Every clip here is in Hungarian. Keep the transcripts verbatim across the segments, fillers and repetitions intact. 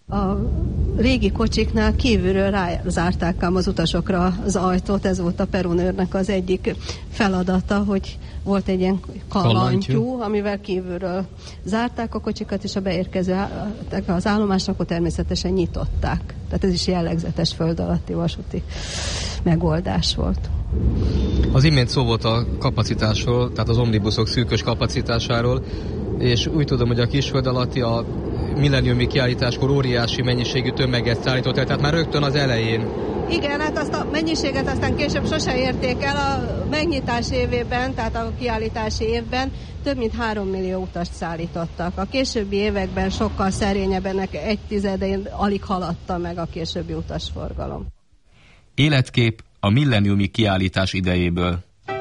A régi kocsiknál kívülről rázárták ám az utasokra az ajtót, ez volt a perunőrnek az egyik feladata, hogy volt egy ilyen kalantyú, amivel kívülről zárták a kocsikat, és a beérkező az állomásra, akkor természetesen nyitották. Tehát ez is jellegzetes föld alatti vasúti megoldás volt. Az imént szó volt a kapacitásról, tehát az omnibuszok szűkös kapacitásáról, és úgy tudom, hogy a kisföld alatti a milleniumi kiállításkor óriási mennyiségű tömeget szállított el, tehát már rögtön az elején. Igen, hát azt a mennyiséget aztán később sose érték el. A megnyitás évében, tehát a kiállítási évben több mint három millió utast szállítottak. A későbbi években sokkal szerényebbenek egy tizedén alig haladta meg a későbbi utasforgalom. Életkép a milleniumi kiállítás idejéből.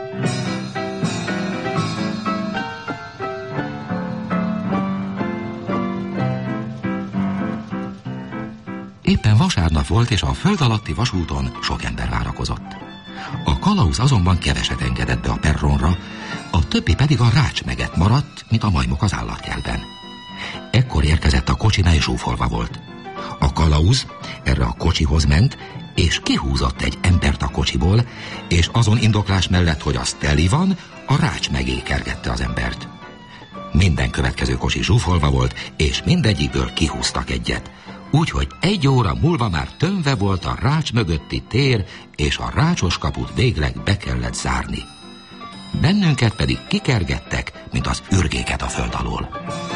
Éppen vasárnap volt, és a föld alatti vasúton sok ember várakozott. A kalauz azonban keveset engedett be a perronra, a többi pedig a rácsmeget maradt, mint a majmok az állatkertben. Ekkor érkezett a kocsi, mely zsúfolva volt. A kalauz erre a kocsihoz ment, és kihúzott egy embert a kocsiból, és azon indoklás mellett, hogy az teli van, a rács megé kergette az embert. Minden következő kocsi zsúfolva volt, és mindegyikből kihúztak egyet. Úgyhogy egy óra múlva már tömve volt a rács mögötti tér, és a rácsos kaput végleg be kellett zárni. Bennünket pedig kikergettek, mint az ürgéket a föld alól.